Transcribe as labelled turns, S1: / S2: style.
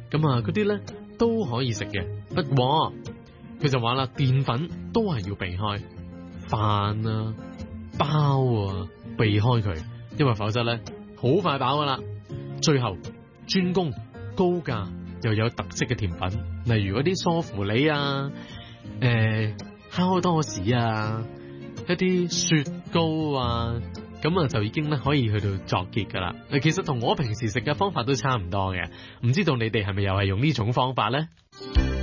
S1: 咁啊嗰啲咧都可以食嘅，不過佢就話啦，澱粉都係要避開，飯啊、包啊避開佢，因為否則咧好快飽噶啦。最後專攻高價又有特色嘅甜品，例如嗰啲梳芙梨啊、烤多士啊、一啲雪糕啊，咁啊就已經咧可以去到作結噶啦。其實同我平時食嘅方法都差唔多嘅，唔知道你哋係咪又係用呢種方法咧？